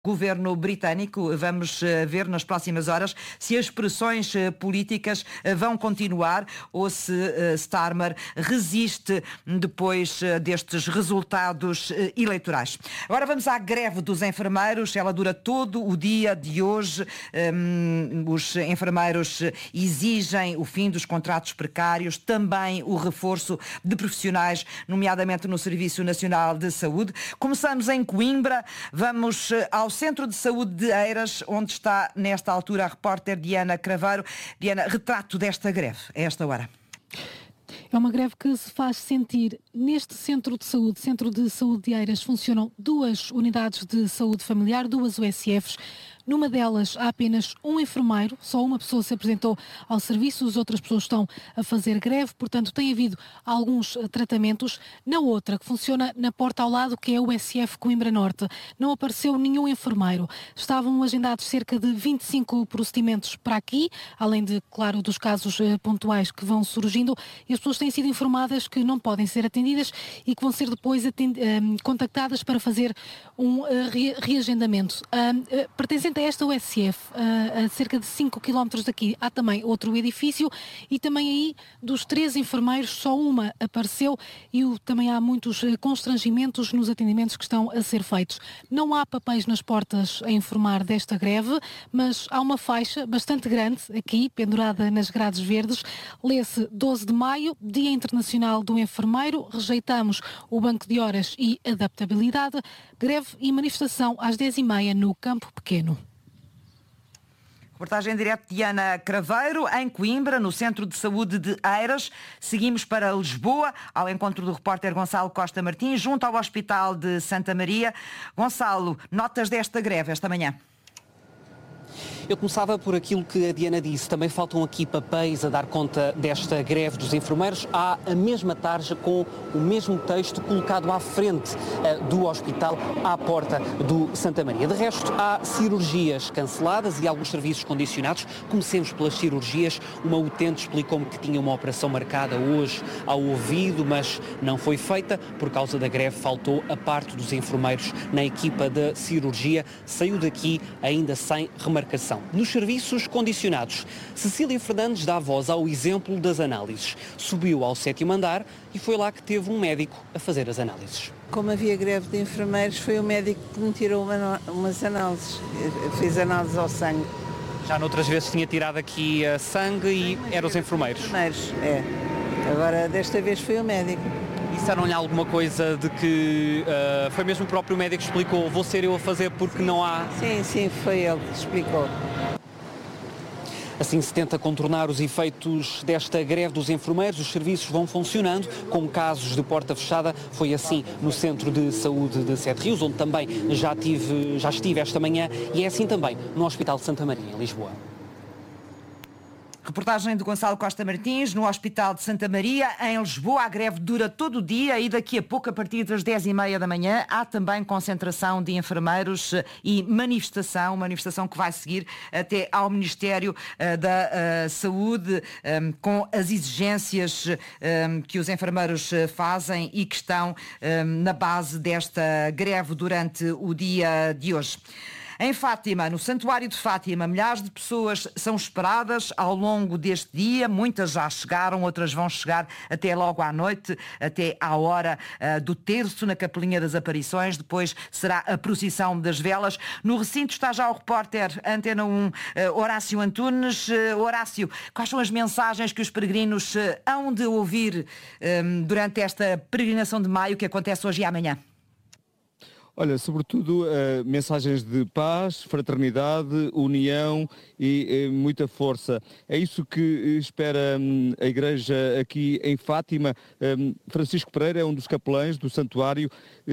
Governo britânico. Vamos ver nas próximas horas se as pressões políticas vão continuar ou se Starmer resiste depois destes resultados eleitorais. Agora vamos à greve dos enfermeiros. Ela dura todo o dia de hoje. Os enfermeiros exigem o fim dos contratos precários, também o reforço de profissionais, nomeadamente no Serviço Nacional de Saúde. Começamos em Coimbra. Vamos ao Centro de Saúde de Eiras, onde está nesta altura a repórter Diana Craveiro. Diana, retrato desta greve a esta hora. É uma greve que se faz sentir neste Centro de Saúde de Eiras. Funcionam 2 unidades de saúde familiar, 2 USFs. Numa delas há apenas um enfermeiro, só uma pessoa se apresentou ao serviço, as outras pessoas estão a fazer greve, portanto tem havido alguns tratamentos. Na outra, que funciona na porta ao lado, que é o USF Coimbra Norte, não apareceu nenhum enfermeiro. Estavam agendados cerca de 25 procedimentos para aqui, além de, claro, dos casos pontuais que vão surgindo, e as pessoas têm sido informadas que não podem ser atendidas e que vão ser depois contactadas para fazer um reagendamento. Pertencente a esta USF, a cerca de 5 km daqui, há também outro edifício e também aí dos 3 enfermeiros só uma apareceu e também há muitos constrangimentos nos atendimentos que estão a ser feitos. Não há papéis nas portas a informar desta greve, mas há uma faixa bastante grande aqui, pendurada nas grades verdes. Lê-se 12 de maio, Dia Internacional do Enfermeiro, rejeitamos o banco de horas e adaptabilidade, greve e manifestação às 10h30 no Campo Pequeno. Reportagem direta de Diana Craveiro, em Coimbra, no Centro de Saúde de Eiras. Seguimos para Lisboa, ao encontro do repórter Gonçalo Costa Martins, junto ao Hospital de Santa Maria. Gonçalo, notas desta greve esta manhã? Eu começava por aquilo que a Diana disse. Também faltam aqui papéis a dar conta desta greve dos enfermeiros. Há a mesma tarja com o mesmo texto colocado à frente do hospital, à porta do Santa Maria. De resto, há cirurgias canceladas e alguns serviços condicionados. Comecemos pelas cirurgias. Uma utente explicou-me que tinha uma operação marcada hoje ao ouvido, mas não foi feita. Por causa da greve, faltou a parte dos enfermeiros na equipa da cirurgia. Saiu daqui ainda sem remarcação. Nos serviços condicionados, Cecília Fernandes dá voz ao exemplo das análises. Subiu ao 7º andar e foi lá que teve um médico a fazer as análises. Como havia greve de enfermeiros, foi o médico que me tirou umas análises. Fiz análises ao sangue. Já noutras vezes tinha tirado aqui sangue e eram os enfermeiros? Enfermeiros, é. Agora, desta vez foi o médico. Disseram-lhe alguma coisa de que foi mesmo o próprio médico que explicou, vou ser eu a fazer porque não há... Sim, foi ele que explicou. Assim se tenta contornar os efeitos desta greve dos enfermeiros. Os serviços vão funcionando com casos de porta fechada. Foi assim no Centro de Saúde de Sete Rios, onde também já estive esta manhã, e é assim também no Hospital de Santa Maria, em Lisboa. Reportagem de Gonçalo Costa Martins, no Hospital de Santa Maria, em Lisboa. A greve dura todo o dia e daqui a pouco, a partir das 10h30 da manhã, há também concentração de enfermeiros e manifestação que vai seguir até ao Ministério da Saúde, com as exigências que os enfermeiros fazem e que estão na base desta greve durante o dia de hoje. Em Fátima, no Santuário de Fátima, milhares de pessoas são esperadas ao longo deste dia. Muitas já chegaram, outras vão chegar até logo à noite, até à hora do terço, na Capelinha das Aparições. Depois será a procissão das velas. No recinto está já o repórter Antena 1, Horácio Antunes. Horácio, quais são as mensagens que os peregrinos hão de ouvir durante esta peregrinação de maio que acontece hoje e amanhã? Olha, sobretudo mensagens de paz, fraternidade, união e muita força. É isso que espera a Igreja aqui em Fátima. Francisco Pereira é um dos capelães do santuário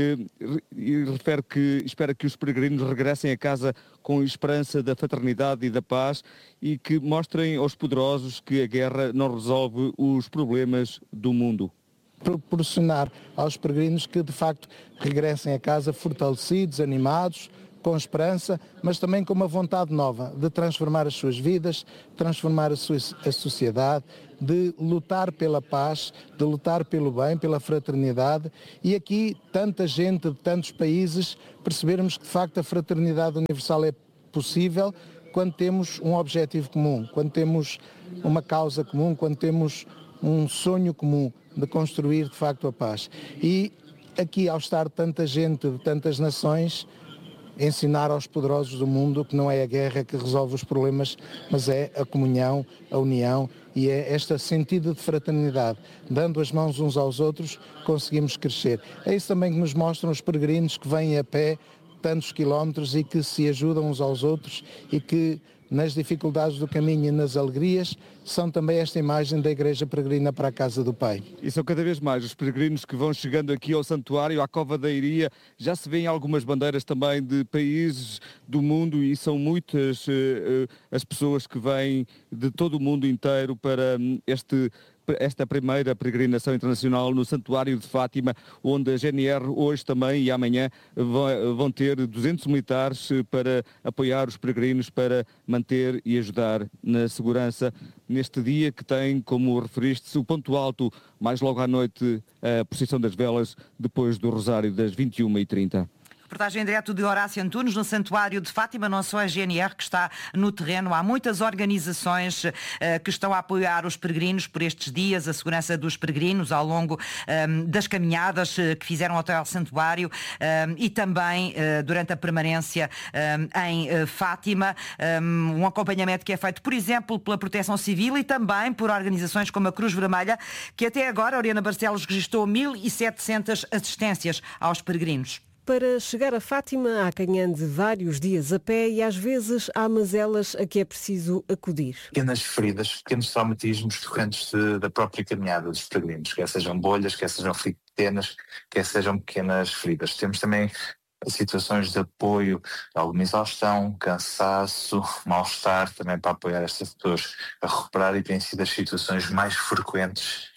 e refere que espera que os peregrinos regressem a casa com esperança da fraternidade e da paz e que mostrem aos poderosos que a guerra não resolve os problemas do mundo. Proporcionar aos peregrinos que de facto regressem a casa fortalecidos, animados, com esperança, mas também com uma vontade nova de transformar as suas vidas, transformar a sociedade, de lutar pela paz, de lutar pelo bem, pela fraternidade, e aqui tanta gente de tantos países percebermos que de facto a fraternidade universal é possível quando temos um objetivo comum, quando temos uma causa comum, quando temos um sonho comum de construir de facto a paz. E aqui, ao estar tanta gente de tantas nações, ensinar aos poderosos do mundo que não é a guerra que resolve os problemas, mas é a comunhão, a união, e é este sentido de fraternidade. Dando as mãos uns aos outros, conseguimos crescer. É isso também que nos mostram os peregrinos que vêm a pé tantos quilómetros e que se ajudam uns aos outros e que nas dificuldades do caminho e nas alegrias são também esta imagem da Igreja Peregrina para a Casa do Pai. E são cada vez mais os peregrinos que vão chegando aqui ao santuário, à Cova da Iria. Já se vêem algumas bandeiras também de países do mundo e são muitas as pessoas que vêm de todo o mundo inteiro para esta primeira peregrinação internacional no Santuário de Fátima, onde a GNR hoje também e amanhã vão ter 200 militares para apoiar os peregrinos, para manter e ajudar na segurança neste dia que tem, como referiste, o ponto alto, mais logo à noite, a procissão das velas, depois do Rosário das 21h30. Reportagem em direto de Horácio Antunes no Santuário de Fátima, não só a GNR que está no terreno, há muitas organizações que estão a apoiar os peregrinos por estes dias, a segurança dos peregrinos ao longo das caminhadas que fizeram até ao santuário e também durante a permanência em Fátima, um acompanhamento que é feito, por exemplo, pela Proteção Civil e também por organizações como a Cruz Vermelha, que até agora, Oriana Barcelos, registrou 1.700 assistências aos peregrinos. Para chegar a Fátima há quem ande vários dias a pé e às vezes há mazelas a que é preciso acudir. Pequenas feridas, pequenos traumatismos decorrentes da própria caminhada dos peregrinos, quer sejam bolhas, quer sejam pequenas, quer sejam pequenas feridas. Temos também situações de apoio, alguma exaustão, cansaço, mal-estar, também para apoiar estas pessoas a recuperar, e têm sido as situações mais frequentes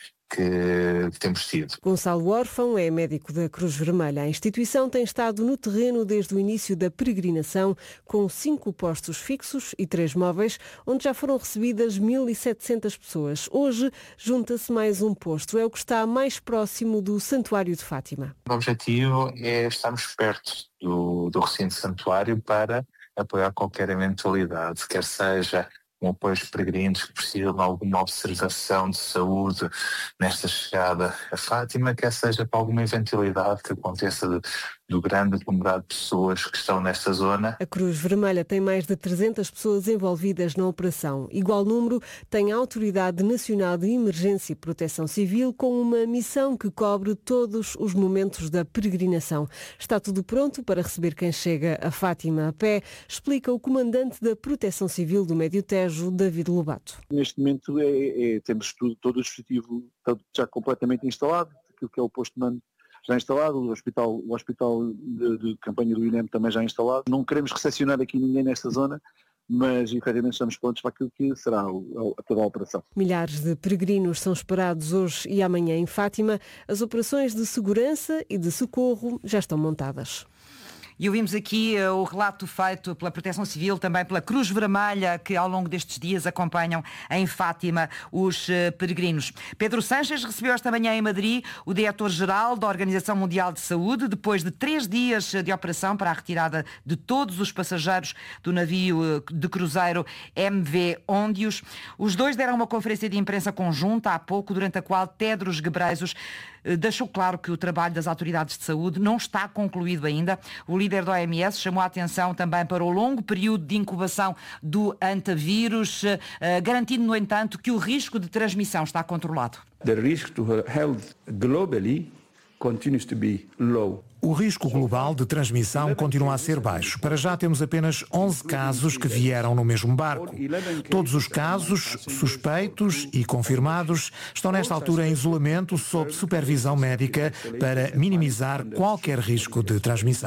que temos tido. Gonçalo Órfão é médico da Cruz Vermelha. A instituição tem estado no terreno desde o início da peregrinação, com 5 postos fixos e 3 móveis, onde já foram recebidas 1.700 pessoas. Hoje junta-se mais um posto. É o que está mais próximo do Santuário de Fátima. O objetivo é estarmos perto do recinto santuário para apoiar qualquer eventualidade, quer seja um apoio aos peregrinos que precisam de alguma observação de saúde nesta chegada a Fátima, quer seja para alguma eventualidade que aconteça do grande aglomerado de pessoas que estão nesta zona. A Cruz Vermelha tem mais de 300 pessoas envolvidas na operação. Igual número tem a Autoridade Nacional de Emergência e Proteção Civil, com uma missão que cobre todos os momentos da peregrinação. Está tudo pronto para receber quem chega a Fátima a pé, explica o comandante da Proteção Civil do Médio Tejo, David Lobato. Neste momento temos todo o dispositivo já completamente instalado, aquilo que é o posto de mando já instalado, o hospital de campanha do INEM também já instalado. Não queremos recepcionar aqui ninguém nesta zona, mas efetivamente estamos prontos para aquilo que será toda a operação. Milhares de peregrinos são esperados hoje e amanhã em Fátima. As operações de segurança e de socorro já estão montadas. E ouvimos aqui o relato feito pela Proteção Civil, também pela Cruz Vermelha, que ao longo destes dias acompanham em Fátima os peregrinos. Pedro Sánchez recebeu esta manhã em Madrid o diretor-geral da Organização Mundial de Saúde, depois de 3 dias de operação para a retirada de todos os passageiros do navio de cruzeiro MV Ondius. Os dois deram uma conferência de imprensa conjunta há pouco, durante a qual Tedros Ghebreyesus deixou claro que o trabalho das autoridades de saúde não está concluído ainda. O líder da OMS chamou a atenção também para o longo período de incubação do antivírus, garantindo, no entanto, que o risco de transmissão está controlado. The risk to health globally continues to be low. O risco global de transmissão continua a ser baixo. Para já temos apenas 11 casos que vieram no mesmo barco. Todos os casos, suspeitos e confirmados, estão nesta altura em isolamento sob supervisão médica para minimizar qualquer risco de transmissão.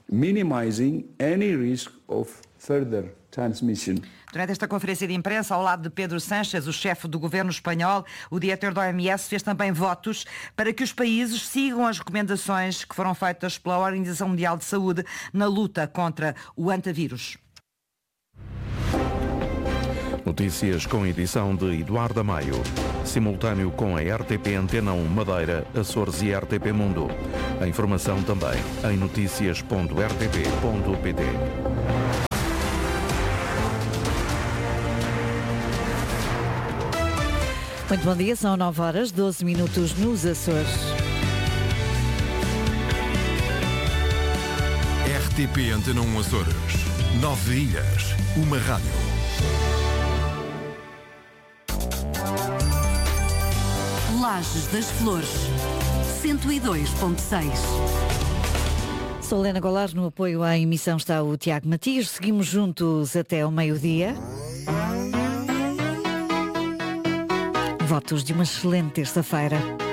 minimizing any risk of further transmission. Durante esta conferência de imprensa, ao lado de Pedro Sánchez, o chefe do governo espanhol, o diretor da OMS fez também votos para que os países sigam as recomendações que foram feitas pela Organização Mundial de Saúde na luta contra o antavírus. Notícias com edição de Eduardo Maio. Simultâneo com a RTP Antena 1 Madeira, Açores e RTP Mundo. A informação também em noticias.rtp.pt. Muito bom dia, são 9 horas, 12 minutos nos Açores. RTP Antena 1 Açores. 9 ilhas, uma rádio. Lajes das Flores, 102.6. Sou Helena Golar, no apoio à emissão está o Tiago Matias. Seguimos juntos até ao meio-dia. Votos de uma excelente terça-feira.